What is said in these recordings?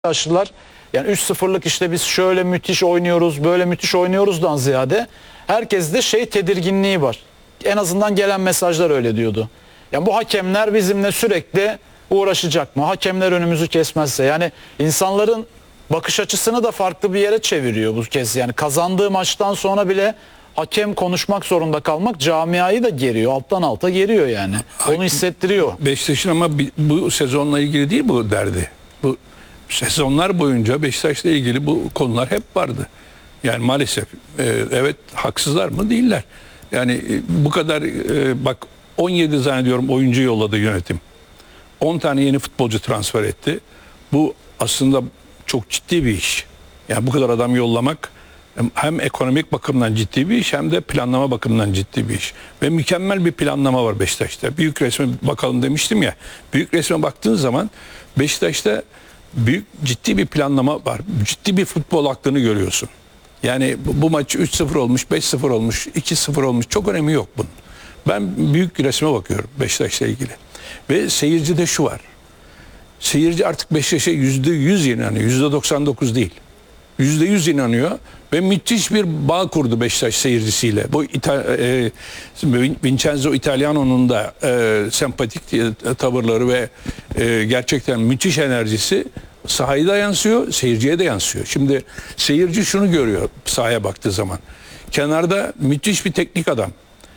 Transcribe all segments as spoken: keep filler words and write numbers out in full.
Beşiktaşlılar yani üç sıfırlık işte biz şöyle müthiş oynuyoruz, böyle müthiş oynuyoruzdan ziyade herkeste şey tedirginliği var. En azından gelen mesajlar öyle diyordu. Yani bu hakemler bizimle sürekli uğraşacak mı? Hakemler önümüzü kesmezse. Yani insanların bakış açısını da farklı bir yere çeviriyor bu kez. Yani kazandığı maçtan sonra bile hakem konuşmak zorunda kalmak camiayı da geriyor. Alttan alta geriyor yani. Onu hissettiriyor. Beşiktaş'ın ama bu sezonla ilgili değil bu derdi. Bu sezonlar boyunca Beşiktaş'la ilgili bu konular hep vardı. Yani maalesef e, evet haksızlar mı? Değiller. Yani e, bu kadar e, bak on yedi zannediyorum oyuncu yolladı yönetim. on tane yeni futbolcu transfer etti. Bu aslında çok ciddi bir iş. Yani bu kadar adam yollamak hem ekonomik bakımdan ciddi bir iş hem de planlama bakımından ciddi bir iş. Ve mükemmel bir planlama var Beşiktaş'ta. Büyük resme bakalım demiştim ya. Büyük resme baktığın zaman Beşiktaş'ta büyük ciddi bir planlama var. Ciddi bir futbol aklını görüyorsun. Yani bu, bu maç üç sıfır olmuş, beş sıfır olmuş, iki sıfır olmuş. Çok önemi yok bunun. Ben büyük resme bakıyorum Beşiktaş'la ilgili. Ve seyircide şu var. Seyirci artık Beşiktaş'a yüzde yüz inanıyor. yüzde doksan dokuz değil. yüzde yüz inanıyor ve müthiş bir bağ kurdu Beşiktaş seyircisiyle. Bu İta, e, Vincenzo Italiano'nun da e, sempatik tavırları ve e, gerçekten müthiş enerjisi sahaya da yansıyor, seyirciye de yansıyor. Şimdi seyirci şunu görüyor sahaya baktığı zaman. Kenarda müthiş bir teknik adam.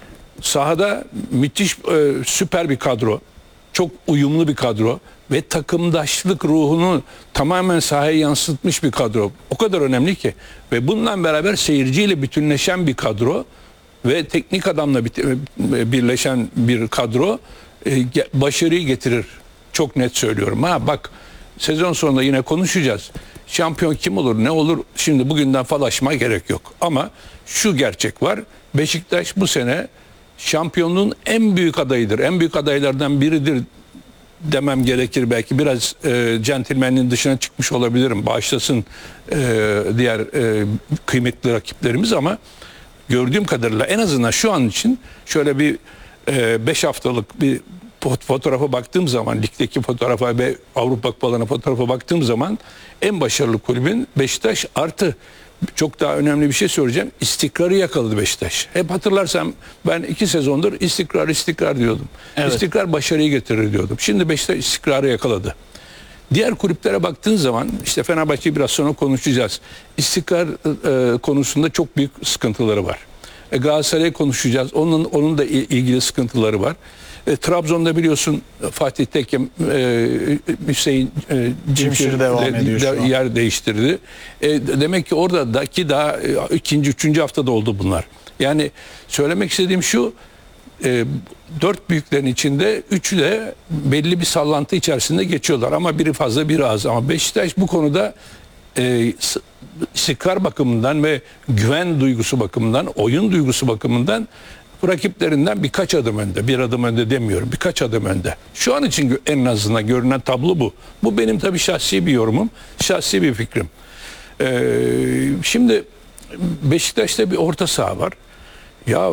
Sahada müthiş e, süper bir kadro. Çok uyumlu bir kadro ve takımdaşlık ruhunu tamamen sahaya yansıtmış bir kadro. O kadar önemli ki ve bununla beraber seyirciyle bütünleşen bir kadro ve teknik adamla birleşen bir kadro başarıyı getirir. Çok net söylüyorum. Ha bak sezon sonunda yine konuşacağız. Şampiyon kim olur, ne olur? Şimdi bugünden falaşmaya gerek yok. Ama şu gerçek var. Beşiktaş bu sene şampiyonluğun en büyük adayıdır. En büyük adaylardan biridir demem gerekir. Belki biraz e, centilmenin dışına çıkmış olabilirim. Bağışlasın e, diğer e, kıymetli rakiplerimiz ama gördüğüm kadarıyla en azından şu an için şöyle bir beş e, haftalık bir fotoğrafa baktığım zaman, ligdeki fotoğrafa ve Avrupa Kupalarına fotoğrafa baktığım zaman en başarılı kulübün Beşiktaş artı çok daha önemli bir şey söyleyeceğim. İstikrarı yakaladı Beşiktaş. Hep hatırlarsam ben iki sezondur istikrar istikrar diyordum. Evet. İstikrar başarıyı getirir diyordum. Şimdi Beşiktaş istikrarı yakaladı. Diğer kulüplere baktığın zaman işte Fenerbahçe'yi biraz sonra konuşacağız. İstikrar e, konusunda çok büyük sıkıntıları var. E, Galatasaray'ı konuşacağız. Onun onun da ilgili sıkıntıları var. E, Trabzon'da biliyorsun Fatih Tekke e, Hüseyin e, Cimşir devam ediyor şu an. Yer değiştirdi. E, demek ki oradaki daha e, ikinci, üçüncü haftada oldu bunlar. Yani söylemek istediğim şu, e, dört büyüklerin içinde üçü de belli bir sallantı içerisinde geçiyorlar. Ama biri fazla biri az. Ama Beşiktaş bu konuda e, istikrar bakımından ve güven duygusu bakımından, oyun duygusu bakımından rakiplerinden birkaç adım önde. Bir adım önde demiyorum. Birkaç adım önde. Şu an için en azından görünen tablo bu. Bu benim tabii şahsi bir yorumum. Şahsi bir fikrim. Ee, şimdi Beşiktaş'ta bir orta saha var. Ya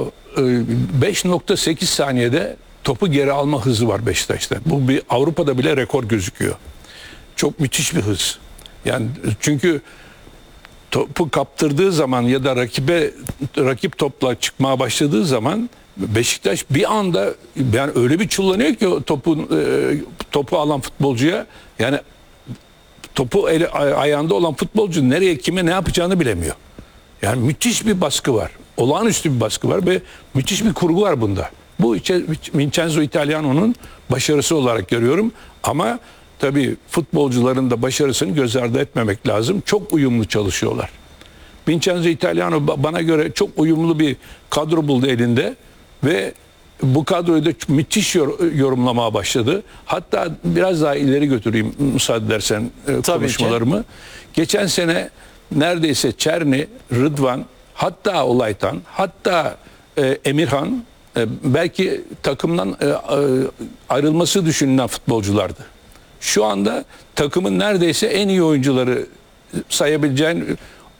beş nokta sekiz saniyede topu geri alma hızı var Beşiktaş'ta. Bu bir Avrupa'da bile rekor gözüküyor. Çok müthiş bir hız. Yani çünkü topu kaptırdığı zaman ya da rakibe rakip topla çıkmaya başladığı zaman Beşiktaş bir anda yani öyle bir çullanıyor ki topu e, topu alan futbolcuya, yani topu eli, ayağında olan futbolcu nereye kime ne yapacağını bilemiyor. Yani müthiş bir baskı var. Olağanüstü bir baskı var ve müthiş bir kurgu var bunda. Bu Vincenzo Italiano'nun başarısı olarak görüyorum ama tabii futbolcuların da başarısını göz ardı etmemek lazım. Çok uyumlu çalışıyorlar. Vincenzo Italiano bana göre çok uyumlu bir kadro buldu elinde ve bu kadroyu da müthiş yorumlamaya başladı. Hatta biraz daha ileri götüreyim müsaade edersen konuşmalarımı. Geçen sene neredeyse Çerni, Rıdvan, hatta Olaytan, hatta e, Emirhan e, belki takımdan e, ayrılması düşünülen futbolculardı. Şu anda takımın neredeyse en iyi oyuncuları sayabileceğin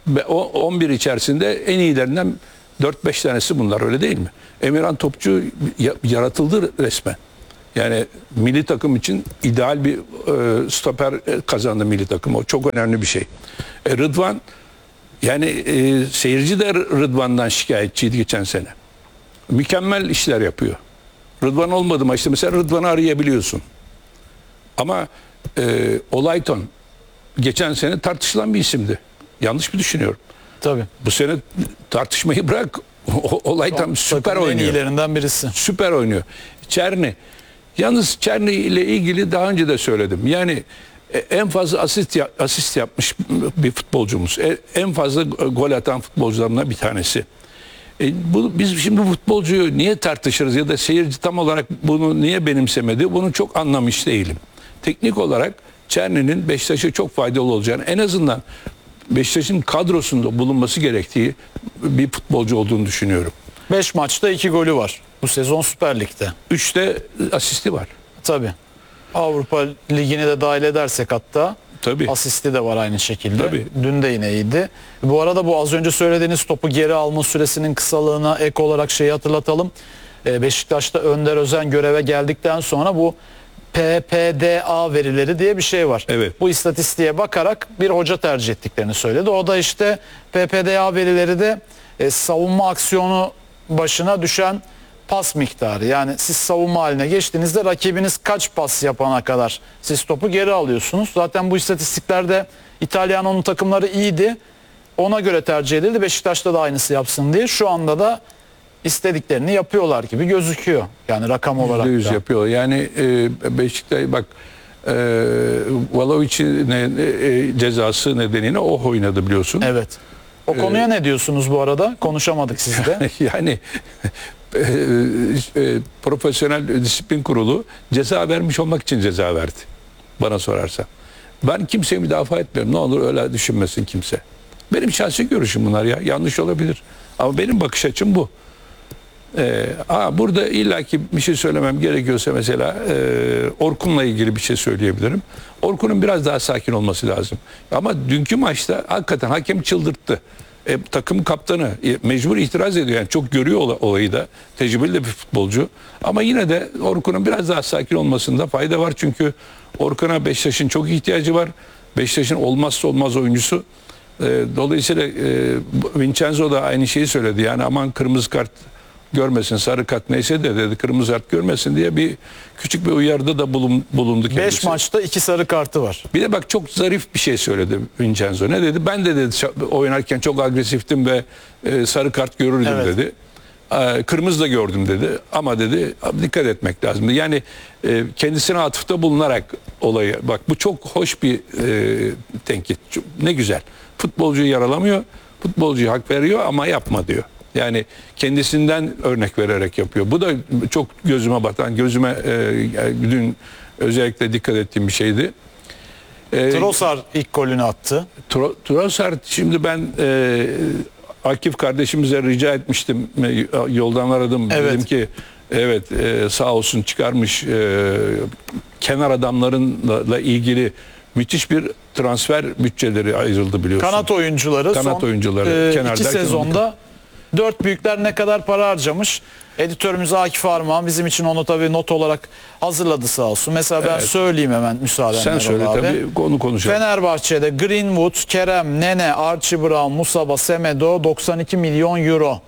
on bir içerisinde en iyilerinden dört beş tanesi bunlar, öyle değil mi? Emirhan topçu yaratıldı resmen. Yani milli takım için ideal bir e, stoper kazandı milli takım. O çok önemli bir şey. E, Rıdvan, yani e, seyirci de Rıdvan'dan şikayetçiydi geçen sene. Mükemmel işler yapıyor. Rıdvan olmadı mı işte mesela Rıdvan'ı arayabiliyorsun. Ama e, Olayton geçen sene tartışılan bir isimdi. Yanlış mı düşünüyorum? Tabii. Bu sene tartışmayı bırak. Olayton süper Takımın en oynuyor. iyilerinden birisi. Süper oynuyor. Çerni. Yalnız Çerni ile ilgili daha önce de söyledim. Yani e, en fazla asist ya- asist yapmış bir futbolcumuz. E, En fazla gol atan futbolcularından bir tanesi. E, bu, biz şimdi futbolcuyu niye tartışırız ya da seyirci tam olarak bunu niye benimsemedi? Bunu çok anlamış değilim. Teknik olarak Çerni'nin Beşiktaş'a çok faydalı olacağını, en azından Beşiktaş'ın kadrosunda bulunması gerektiği bir futbolcu olduğunu düşünüyorum. beş maçta iki golü var. Bu sezon Süper Lig'de. Üçte asisti var. Tabii. Avrupa Ligi'ni de dahil edersek hatta Tabii. asisti de var aynı şekilde. Tabii. Dün de yine iyiydi. Bu arada bu az önce söylediğiniz topu geri alma süresinin kısalığına ek olarak şeyi hatırlatalım. Ee, Beşiktaş'ta Önder Özen göreve geldikten sonra bu P P D A verileri diye bir şey var. Evet. Bu istatistiğe bakarak bir hoca tercih ettiklerini söyledi. O da işte P P D A verileri de e, savunma aksiyonu başına düşen pas miktarı. Yani siz savunma haline geçtiğinizde rakibiniz kaç pas yapana kadar siz topu geri alıyorsunuz. Zaten bu istatistiklerde İtalyano'nun takımları iyiydi. Ona göre tercih edildi. Beşiktaş'ta da aynısı yapsın diye. Şu anda da istediklerini yapıyorlar gibi gözüküyor. Yani rakam olarak yüzde yüz da. yapıyor. Yani e, Beşiktaş bak e, Vlahovic'in e, e, cezası nedeniyle o oynadı biliyorsun. Evet. O konuya ne diyorsunuz bu arada? Konuşamadık sizde. Yani e, e, profesyonel disiplin kurulu ceza vermiş olmak için ceza verdi. Bana sorarsan. Ben kimseye müdafaa etmiyorum. Ne olur öyle düşünmesin kimse. Benim şahsi görüşüm bunlar ya. Yanlış olabilir. Ama benim bakış açım bu. Ee, aa, burada illaki bir şey söylemem gerekiyorsa mesela e, Orkun'la ilgili bir şey söyleyebilirim. Orkun'un biraz daha sakin olması lazım. Ama dünkü maçta hakikaten hakem çıldırttı. E, takım kaptanı e, mecbur itiraz ediyor. Yani çok görüyor olay- olayı da. Tecrübeli de bir futbolcu. Ama yine de Orkun'un biraz daha sakin olmasında fayda var. Çünkü Orkun'a Beşiktaş'ın çok ihtiyacı var. Beşiktaş'ın olmazsa olmaz oyuncusu. E, dolayısıyla e, Vincenzo da aynı şeyi söyledi. Yani aman kırmızı kart görmesin, sarı kart neyse de dedi, kırmızı kart görmesin diye bir küçük bir uyarıda da bulun, bulundu kendisi. beş maçta iki sarı kartı var. Bir de bak çok zarif bir şey söyledi Vincenzo. Ne dedi? Ben de dedi oynarken çok agresiftim ve e, sarı kart görürdüm Evet. dedi. E, kırmızı da gördüm dedi. Ama dedi dikkat etmek lazım. Yani e, kendisine atıfta bulunarak olayı. Bak bu çok hoş bir e, tenkit. Çok- Ne güzel. Futbolcuyu yaralamıyor. Futbolcuya hak veriyor ama yapma diyor. Yani kendisinden örnek vererek yapıyor. Bu da çok gözüme batan, gözüme e, dün özellikle dikkat ettiğim bir şeydi. E, Trossard ilk golünü attı. Tro- Trossard şimdi ben e, Akif kardeşimize rica etmiştim. E, Yoldan aradım. Evet. Dedim ki evet e, sağ olsun çıkarmış e, kenar adamlarınla ilgili müthiş bir transfer bütçeleri ayrıldı biliyorsun. Kanat oyuncuları Kanat son oyuncuları, e, kenar iki derken sezonda dört büyükler ne kadar para harcamış. Editörümüz Akif Armağan bizim için onu tabii not olarak hazırladı sağ olsun. Mesela ben Evet. söyleyeyim hemen müsaadenle. Sen söyle abi. tabii onu konuşalım. Fenerbahçe'de Greenwood, Kerem, Nene, Archie Brown, Musaba, Semedo doksan iki milyon euro.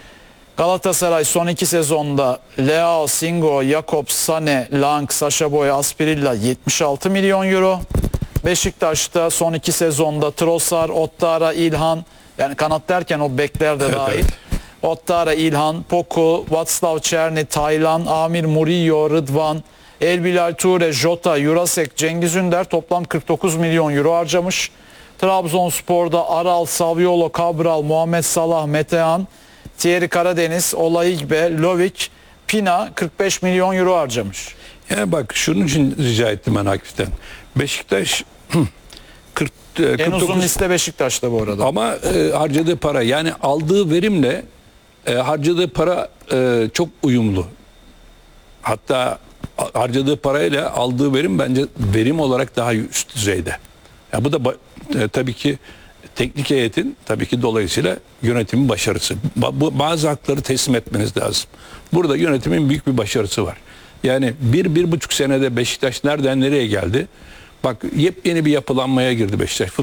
Galatasaray son iki sezonda Leao, Singo, Jakobs, Sane, Lang, Sacha Boey, Aspirilla yetmiş altı milyon euro. Beşiktaş'ta son iki sezonda Trossard, Ottara, İlhan, yani kanat derken o bekler de Evet, dahil. evet. Ottara, İlhan, Poku, Václav Černý, Taylan, Amir Murillo, Rıdvan, Elbilal Ture, Jota, Jurasek, Cengiz Ünder toplam kırk dokuz milyon euro harcamış. Trabzonspor'da Aral, Saviolo, Cabral, Muhammed Salah, Metehan, Thierry Karadeniz, Olaigbe, Lovik, Pina kırk beş milyon euro harcamış. Yani bak şunun için rica ettim ben Akif'ten. Beşiktaş kırk, e, En kırk uzun dokuz liste Beşiktaş'ta bu arada. ama e, harcadığı para yani aldığı verimle e, harcadığı para e, çok uyumlu. Hatta a- harcadığı parayla aldığı verim bence verim olarak daha üst düzeyde. Ya bu da ba- e, tabii ki teknik heyetin tabii ki dolayısıyla yönetimin başarısı. Ba- bu bazı hakları teslim etmeniz lazım. Burada yönetimin büyük bir başarısı var. Yani bir, bir buçuk senede Beşiktaş nereden nereye geldi? Bak yepyeni bir yapılanmaya girdi Beşiktaş.